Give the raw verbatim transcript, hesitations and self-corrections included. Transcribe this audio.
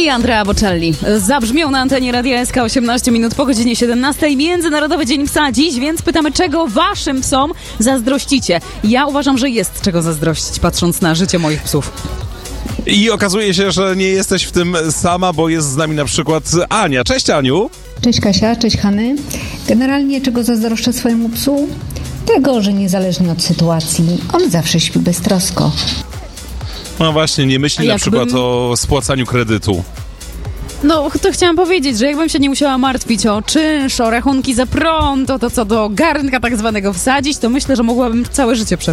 Andrea Bocelli zabrzmiał na antenie Radia S K osiemnaście minut po godzinie siedemnastej. Międzynarodowy Dzień Psa dziś, więc pytamy, czego waszym psom zazdrościcie. Ja uważam, że jest czego zazdrościć, patrząc na życie moich psów. I okazuje się, że nie jesteś w tym sama, bo jest z nami na przykład Ania. Cześć, Aniu. Cześć Kasia, cześć Hany. Generalnie czego zazdroszczę swojemu psu? Tego, że niezależnie od sytuacji, on zawsze śpi beztrosko. No właśnie, nie myśli na przykład o spłacaniu kredytu. No, to chciałam powiedzieć, że jakbym się nie musiała martwić o czynsz, o rachunki za prąd, o to co do garnka tak zwanego wsadzić, to myślę, że mogłabym całe życie przez